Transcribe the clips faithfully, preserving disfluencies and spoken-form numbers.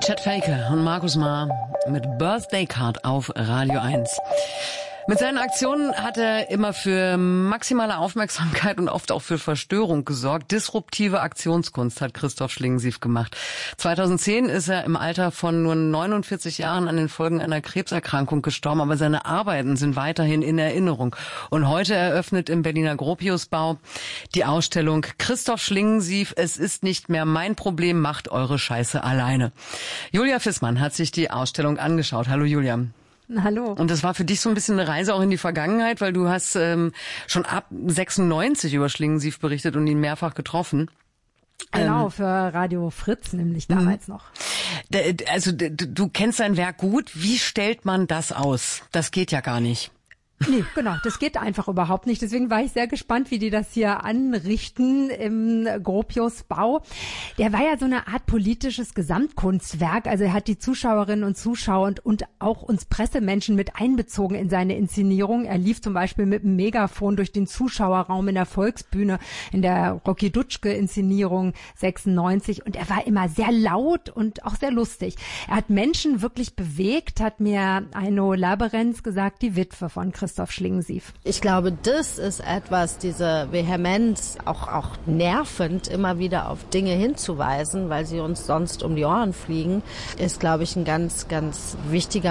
Chet Faker und Markus Maar mit Birthday Card auf Radio eins. Mit seinen Aktionen hat er immer für maximale Aufmerksamkeit und oft auch für Verstörung gesorgt. Disruptive Aktionskunst hat Christoph Schlingensief gemacht. zweitausendzehn ist er im Alter von nur neunundvierzig Jahren an den Folgen einer Krebserkrankung gestorben, aber seine Arbeiten sind weiterhin in Erinnerung. Und heute eröffnet im Berliner Gropiusbau die Ausstellung Christoph Schlingensief, es ist nicht mehr mein Problem, macht eure Scheiße alleine. Julia Fissmann hat sich die Ausstellung angeschaut. Hallo Julia. Hallo. Und das war für dich so ein bisschen eine Reise auch in die Vergangenheit, weil du hast ähm, schon ab sechsundneunzig über Schlingensief berichtet und ihn mehrfach getroffen. Genau, ähm, für Radio Fritz nämlich damals noch. Also du kennst sein Werk gut. Wie stellt man das aus? Das geht ja gar nicht. Nee, genau, das geht einfach überhaupt nicht. Deswegen war ich sehr gespannt, wie die das hier anrichten im Gropiusbau. Der war ja so eine Art politisches Gesamtkunstwerk. Also er hat die Zuschauerinnen und Zuschauer und, und auch uns Pressemenschen mit einbezogen in seine Inszenierung. Er lief zum Beispiel mit einem Megafon durch den Zuschauerraum in der Volksbühne, in der Rocky Dutschke-Inszenierung sechsundneunzig. Und er war immer sehr laut und auch sehr lustig. Er hat Menschen wirklich bewegt, hat mir Aino Laberenz gesagt, die Witwe von Christoph Christoph Schlingensief. Ich glaube, das ist etwas, diese Vehemenz, auch, auch nervend, immer wieder auf Dinge hinzuweisen, weil sie uns sonst um die Ohren fliegen, ist, glaube ich, ein ganz, ganz wichtiger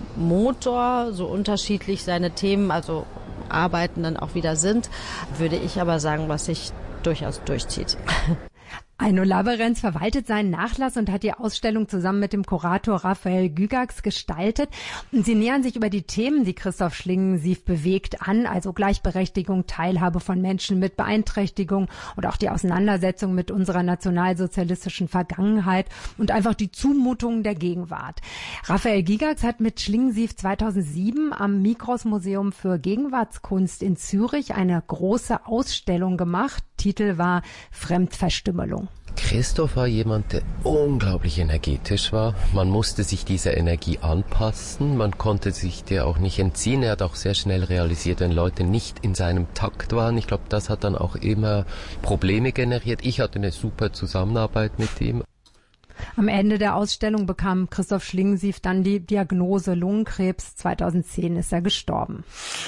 Motor, so unterschiedlich seine Themen, also Arbeiten dann auch wieder sind, würde ich aber sagen, was sich durchaus durchzieht. Aino Laberenz verwaltet seinen Nachlass und hat die Ausstellung zusammen mit dem Kurator Raphael Gygax gestaltet. Und sie nähern sich über die Themen, die Christoph Schlingensief bewegt, an, also Gleichberechtigung, Teilhabe von Menschen mit Beeinträchtigung und auch die Auseinandersetzung mit unserer nationalsozialistischen Vergangenheit und einfach die Zumutungen der Gegenwart. Raphael Gygax hat mit Schlingensief zweitausendsieben am Mikros Museum für Gegenwartskunst in Zürich eine große Ausstellung gemacht. Titel war Fremdverstümmelung. Christoph war jemand, der unglaublich energetisch war. Man musste sich dieser Energie anpassen. Man konnte sich der auch nicht entziehen. Er hat auch sehr schnell realisiert, wenn Leute nicht in seinem Takt waren. Ich glaube, das hat dann auch immer Probleme generiert. Ich hatte eine super Zusammenarbeit mit ihm. Am Ende der Ausstellung bekam Christoph Schlingensief dann die Diagnose Lungenkrebs. zweitausendzehn ist er gestorben.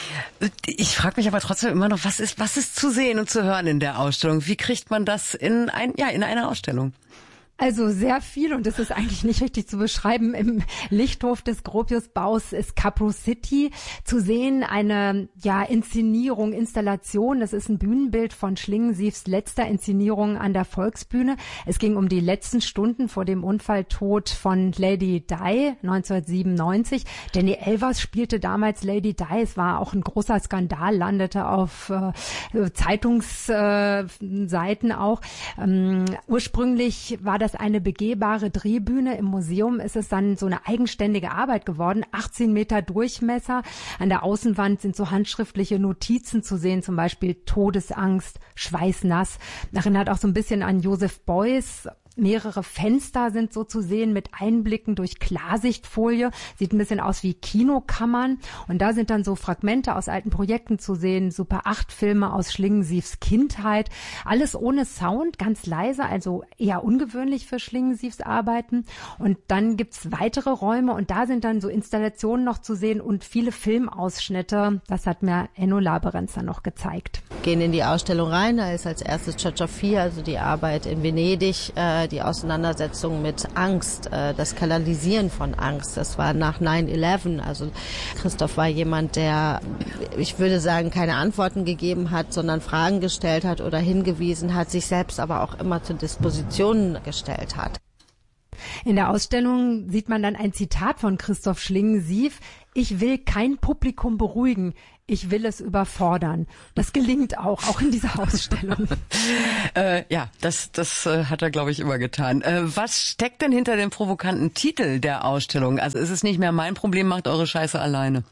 Ich frage mich aber trotzdem immer noch, was ist, was ist zu sehen und zu hören in der Ausstellung? Wie kriegt man das in ein, ja, in einer Ausstellung? Also sehr viel, und das ist eigentlich nicht richtig zu beschreiben. Im Lichthof des Gropiusbaus ist Capro City zu sehen, eine ja Inszenierung, Installation. Das ist ein Bühnenbild von Schlingensiefs letzter Inszenierung an der Volksbühne. Es ging um die letzten Stunden vor dem Unfalltod von Lady Di neunzehnhundertsiebenundneunzig. Danny Elvers spielte damals Lady Di. Es war auch ein großer Skandal, landete auf äh, Zeitungsseiten äh, auch. Ähm, ursprünglich war das das eine begehbare Drehbühne. Im Museum ist es dann so eine eigenständige Arbeit geworden. achtzehn Meter Durchmesser. An der Außenwand sind so handschriftliche Notizen zu sehen, zum Beispiel Todesangst, schweißnass. Erinnert auch so ein bisschen an Joseph Beuys. Mehrere Fenster sind so zu sehen mit Einblicken durch Klarsichtfolie. Sieht ein bisschen aus wie Kinokammern. Und da sind dann so Fragmente aus alten Projekten zu sehen. Super acht Filme aus Schlingensiefs Kindheit. Alles ohne Sound, ganz leise, also eher ungewöhnlich für Schlingensiefs Arbeiten. Und dann gibt's weitere Räume und da sind dann so Installationen noch zu sehen und viele Filmausschnitte. Das hat mir Aino Laberenz dann noch gezeigt. Gehen in die Ausstellung rein. Da ist als erstes Ciocioffi, also die Arbeit in Venedig, äh, die Auseinandersetzung mit Angst, äh, das Kanalisieren von Angst. Das war nach nine eleven. Also Christoph war jemand, der, ich würde sagen, keine Antworten gegeben hat, sondern Fragen gestellt hat oder hingewiesen hat, sich selbst aber auch immer zur Disposition gestellt hat. In der Ausstellung sieht man dann ein Zitat von Christoph Schlingensief. Ich will kein Publikum beruhigen. Ich will es überfordern. Das gelingt auch, auch in dieser Ausstellung. äh, ja, das, das äh, hat er, glaube ich, immer getan. Äh, was steckt denn hinter dem provokanten Titel der Ausstellung? Also ist es nicht mehr mein Problem, macht eure Scheiße alleine?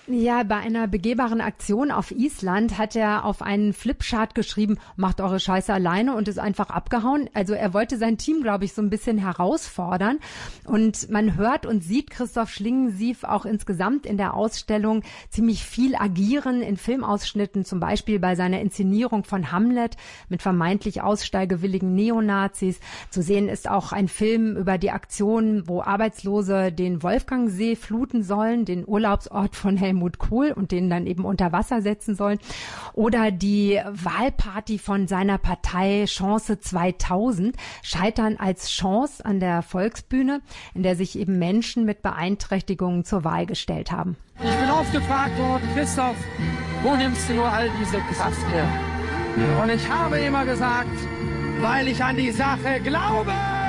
Ja, bei einer begehbaren Aktion auf Island hat er auf einen Flipchart geschrieben, macht eure Scheiße alleine und ist einfach abgehauen. Also er wollte sein Team, glaube ich, so ein bisschen herausfordern. Und man hört und sieht Christoph Schlingensief auch insgesamt in der Ausstellung ziemlich viel agieren in Filmausschnitten, zum Beispiel bei seiner Inszenierung von Hamlet mit vermeintlich aussteigewilligen Neonazis. Zu sehen ist auch ein Film über die Aktion, wo Arbeitslose den Wolfgangsee fluten sollen, den Urlaubsort von Helmut Kohl und den dann eben unter Wasser setzen sollen. Oder die Wahlparty von seiner Partei Chance zweitausend, Scheitern als Chance an der Volksbühne, in der sich eben Menschen mit Beeinträchtigungen zur Wahl gestellt haben. Ich bin oft gefragt worden, Christoph, wo nimmst du nur all diese Kraft her? Und ich habe immer gesagt, weil ich an die Sache glaube.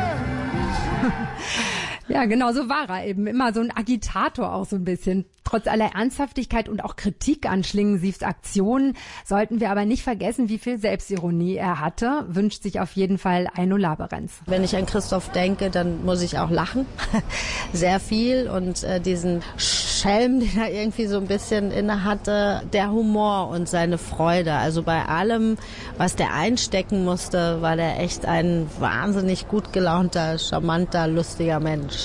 Ja, genau, so war er eben. Immer so ein Agitator auch so ein bisschen. Trotz aller Ernsthaftigkeit und auch Kritik an Schlingensiefs Aktionen sollten wir aber nicht vergessen, wie viel Selbstironie er hatte. Wünscht sich auf jeden Fall Eino Laberenz. Wenn ich an Christoph denke, dann muss ich auch lachen. Sehr viel. Und äh, diesen Schelm, den er irgendwie so ein bisschen inne hatte, der Humor und seine Freude. Also bei allem, was der einstecken musste, war der echt ein wahnsinnig gut gelaunter, charmanter, lustiger Mensch.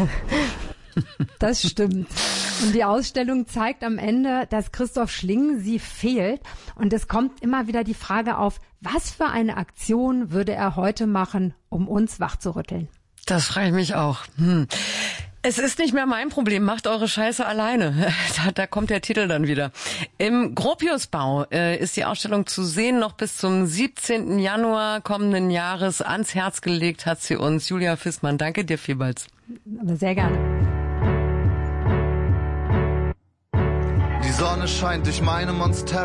Das stimmt. Und die Ausstellung zeigt am Ende, dass Christoph Schlingensief fehlt. Und es kommt immer wieder die Frage auf, was für eine Aktion würde er heute machen, um uns wachzurütteln? Das frage ich mich auch. Hm. Es ist nicht mehr mein Problem, macht eure Scheiße alleine. Da, da kommt der Titel dann wieder. Im Gropiusbau äh, ist die Ausstellung zu sehen, noch bis zum siebzehnten Januar kommenden Jahres. Ans Herz gelegt hat sie uns Julia Fissmann. Danke dir vielmals. Aber sehr gerne. Die Sonne scheint durch meine Monster.